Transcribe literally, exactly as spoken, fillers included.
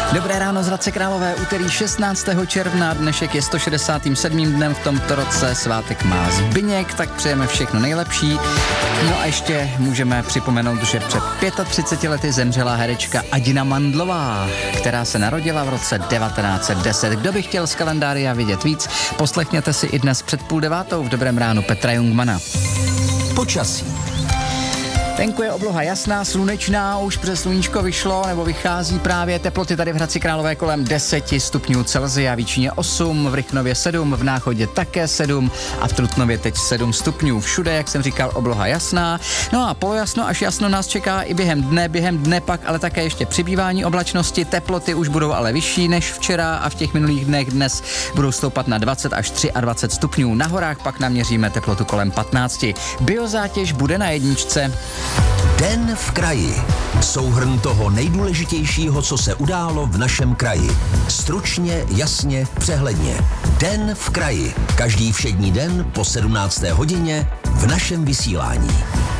Dobré ráno z Hradce Králové, úterý šestnáctého června, dnešek je sto šedesátým sedmým dnem v tomto roce, svátek má Zbyněk, tak přejeme všechno nejlepší. No a ještě můžeme připomenout, že před třiceti pěti lety zemřela herečka Adina Mandlová, která se narodila v roce devatenáct set deset. Kdo by chtěl z kalendária vidět víc, poslechněte si i dnes před půl devátou v Dobrém ránu Petra Jungmana. Počasí. Venku je obloha jasná, slunečná, už přes sluníčko vyšlo, nebo vychází právě. Teploty tady v Hradci Králové kolem deset stupňů Celsia, v Jičíně osm, v Rychnově sedm, v Náchodě také sedm a v Trutnově teď sedm stupňů. Všude, jak jsem říkal, obloha jasná. No a polojasno až jasno nás čeká i během dne, během dne pak, ale také ještě přibývání oblačnosti. Teploty už budou ale vyšší než včera a v těch minulých dnech dnes budou stoupat na dvacet až dvacet tři stupňů. Na horách pak naměříme teplotu kolem patnáct. Biozátěž bude na jedničce. Den v kraji. Souhrn toho nejdůležitějšího, co se událo v našem kraji. Stručně, jasně, přehledně. Den v kraji. Každý všední den po sedmnácté hodině v našem vysílání.